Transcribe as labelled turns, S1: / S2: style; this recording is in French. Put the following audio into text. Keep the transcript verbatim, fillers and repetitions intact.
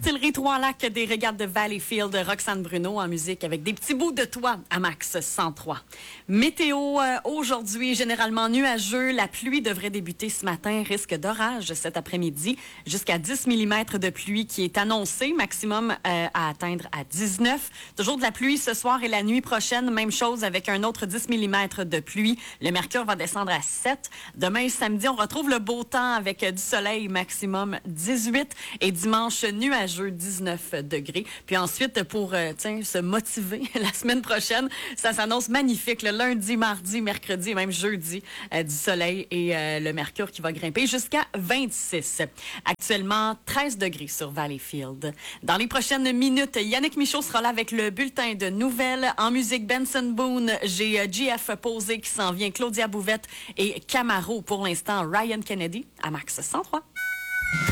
S1: distillerie Trois-Lacs des régates de Valleyfield, Roxane Bruno en musique avec des petits bouts de toi à Max cent trois. Météo euh, aujourd'hui, généralement nuageux. La pluie devrait débuter ce matin. Risque d'orage cet après-midi. Jusqu'à dix millimètres de pluie qui est annoncé. Maximum euh, à atteindre à dix-neuf. Toujours de la pluie ce soir et la nuit prochaine. Même chose avec un autre dix millimètres de pluie. Le mercure va descendre à sept. Demain, samedi, on retrouve le beau temps avec du soleil, maximum dix-huit. Et dimanche, nuageux, dix-neuf degrés. Puis ensuite, pour euh, tiens, se motiver la semaine prochaine, ça s'annonce magnifique. Le lundi, mardi, mercredi et même jeudi, euh, du soleil et euh, le mercure qui va grimper jusqu'à vingt-six. Actuellement, treize degrés sur Valleyfield. Dans les prochaines minutes, Yannick Michaud sera là avec le bulletin de nouvelles. En musique, Benson Boone, j'ai euh, G F Posé qui s'en vient, Claudia Bouvette et Camaro. Pour l'instant, Ryan Kennedy à Max cent trois.